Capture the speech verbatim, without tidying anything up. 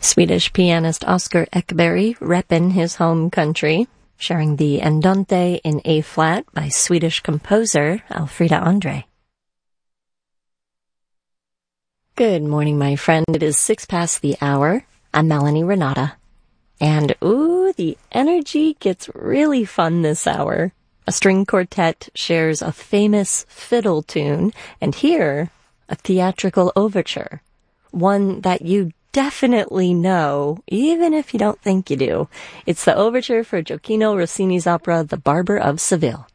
Swedish pianist Oscar Ekberg reppin' his home country, sharing the Andante in A-flat by Swedish composer Alfreda Andre. Good morning, my friend. It is six past the hour. I'm Melanie Renata. And ooh, the energy gets really fun this hour. A string quartet shares a famous fiddle tune, and here, a theatrical overture. One that you definitely know, even if you don't think you do. It's the overture for Gioachino Rossini's opera, The Barber of Seville.